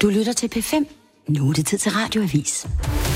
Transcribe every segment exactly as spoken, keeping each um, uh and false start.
Du lytter til P fem. Nu er det tid til Radioavis.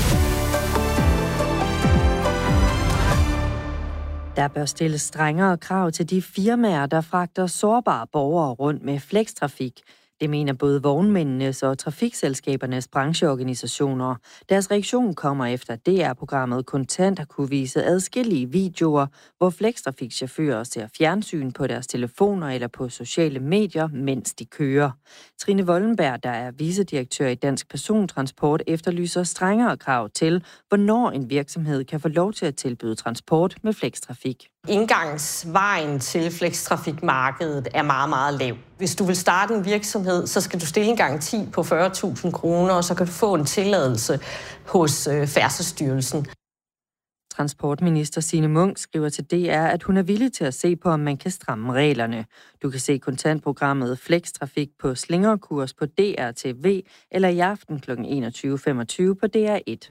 Der bør stilles strengere krav til de firmaer, der fragter sårbare borgere rundt med flextrafik. Det mener både vognmændenes og trafikselskabernes brancheorganisationer. Deres reaktion kommer efter D R-programmet Kontant har kunne vise adskillige videoer, hvor flextrafikchauffører ser fjernsyn på deres telefoner eller på sociale medier, mens de kører. Trine Wollenberg, der er vicedirektør i Dansk Persontransport, efterlyser strengere krav til, hvornår en virksomhed kan få lov til at tilbyde transport med flextrafik. Indgangsvejen til flextrafikmarkedet er meget, meget lav. Hvis du vil starte en virksomhed, så skal du stille en garanti på fyrre tusind kroner, og så kan du få en tilladelse hos øh, Færdselsstyrelsen. Transportminister Signe Munk skriver til D R, at hun er villig til at se på, om man kan stramme reglerne. Du kan se kontantprogrammet Flextrafik på Slingerkurs på D R T V eller i aften kl. enogtyve femogtyve på D R et.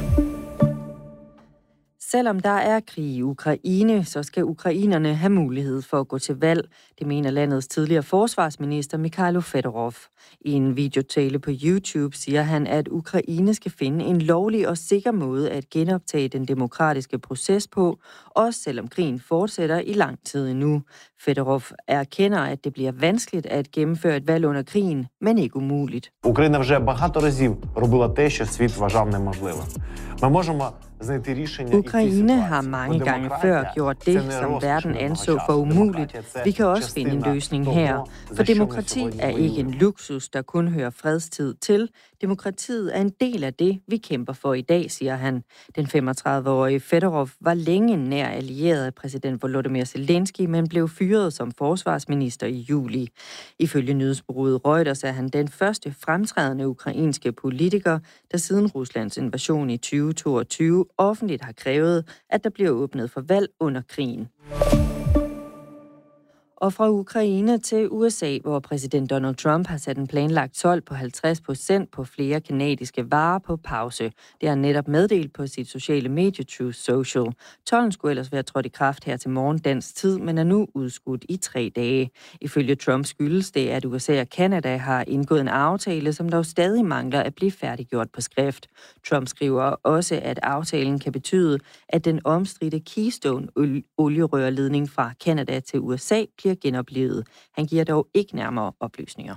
Selvom der er krig i Ukraine, så skal ukrainerne have mulighed for at gå til valg. Det mener landets tidligere forsvarsminister Mikhailo Fedorov. I en videotale på YouTube siger han, at Ukraine skal finde en lovlig og sikker måde at genoptage den demokratiske proces på, også selvom krigen fortsætter i lang tid endnu. Fedorov erkender, at det bliver vanskeligt at gennemføre et valg under krigen, men ikke umuligt. Ukraine вже багато разів робила те, що світ вважав неможливим. Ми можемо Ukraine har mange gange før gjort det, som verden anså for umuligt. Vi kan også finde en løsning her, for demokrati er ikke en luksus, der kun hører fredstid til. Demokratiet er en del af det, vi kæmper for i dag, siger han. Den femogtredive-årige Fedorov var længe nær allieret af præsident Volodymyr Zelensky, men blev fyret som forsvarsminister i juli. Ifølge nyhedsbureauet Reuters er han den første fremtrædende ukrainske politiker, der siden Ruslands invasion i tyve toogtyve offentligt har krævet, at der bliver åbnet for valg under krigen. Og fra Ukraine til U S A, hvor præsident Donald Trump har sat en planlagt told på halvtreds procent på flere kanadiske varer på pause. Det har han netop meddelt på sit sociale medie Truth Social. Tolden skulle ellers være trådt i kraft her til morgen dansk tid, men er nu udskudt i tre dage. Ifølge Trump skyldes det, at U S A og Canada har indgået en aftale, som dog stadig mangler at blive færdiggjort på skrift. Trump skriver også, at aftalen kan betyde, at den omstridte Keystone-olierørledning fra Canada til U S A bliver genoplivet. Han giver dog ikke nærmere oplysninger.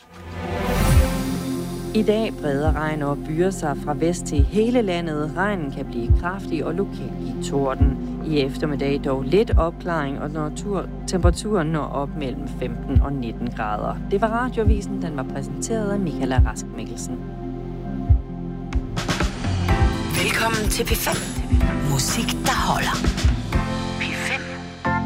I dag breder regn og byer sig fra vest til hele landet. Regnen kan blive kraftig og lokalt i torden. I eftermiddag dog lidt opklaring, og natur, temperaturen når op mellem femten og nitten grader. Det var Radioavisen, den var præsenteret af Michaela Rask Mikkelsen. Velkommen til P fem. Musik, der holder.